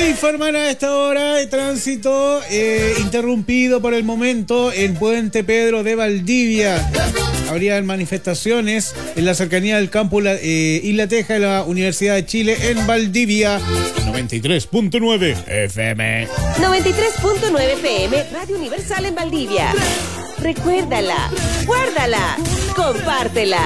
Informar a esta hora de tránsito interrumpido por el momento en Puente Pedro de Valdivia. Habrían manifestaciones en la cercanía del campus Isla Teja de la Universidad de Chile en Valdivia. 93.9 FM. 93.9 FM, Radio Universal en Valdivia. Recuérdala, guárdala, compártela.